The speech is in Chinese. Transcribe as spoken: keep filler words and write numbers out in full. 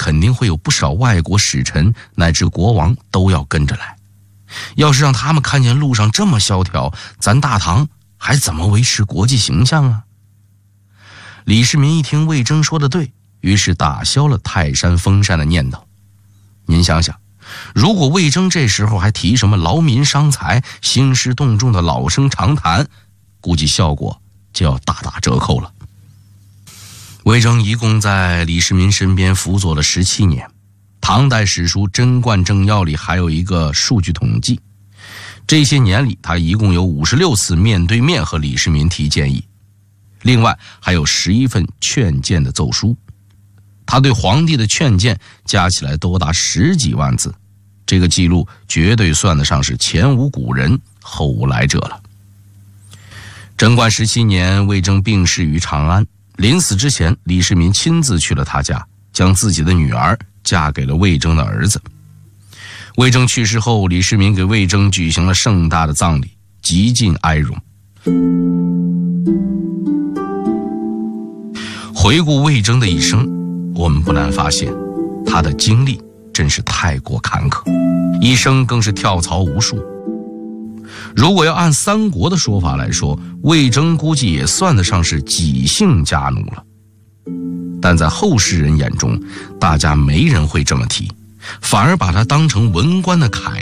肯定会有不少外国使臣乃至国王都要跟着来。要是让他们看见路上这么萧条，咱大唐还怎么维持国际形象啊？李世民一听魏征说的对，于是打消了泰山封禅的念头。您想想，如果魏征这时候还提什么劳民伤财、兴师动众的老生常谈，估计效果就要大打折扣了。魏征一共在李世民身边辅佐了十七年，唐代史书《贞观政要》里还有一个数据统计，这些年里他一共有五十六次面对面和李世民提建议，另外还有十一份劝谏的奏书。他对皇帝的劝谏加起来多达十几万字，这个记录绝对算得上是前无古人后无来者了。贞观十七年，魏征病逝于长安，临死之前，李世民亲自去了他家，将自己的女儿嫁给了魏征的儿子。魏征去世后，李世民给魏征举行了盛大的葬礼，极尽哀荣。回顾魏征的一生，我们不难发现，他的经历真是太过坎坷，一生更是跳槽无数。如果要按三国的说法来说，魏征估计也算得上是几姓家奴了。但在后世人眼中，大家没人会这么提，反而把他当成文官的楷